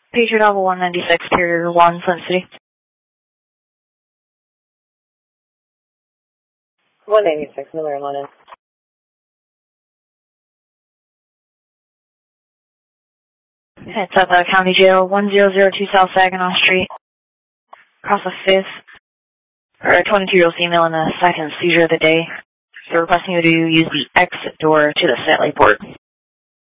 Patriot Alpha 196, Carrier 1, Flint City. 196, Miller in London. It's at the County Jail, 1002 South Saginaw Street, across the 5th. Or a 22-year-old female in the second seizure of the day. So requesting you to use the exit door to the satellite port.